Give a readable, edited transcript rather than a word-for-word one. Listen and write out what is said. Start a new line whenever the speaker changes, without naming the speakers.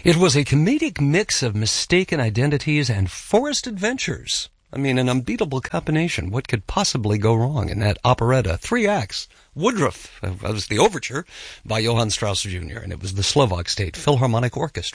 It was a comedic mix of mistaken identities and forest adventures. I mean, an unbeatable combination. What could possibly go wrong in that operetta? 3 acts. Woodruff, that was the overture by Johann Strauss Jr., and it was the Slovak State Philharmonic Orchestra.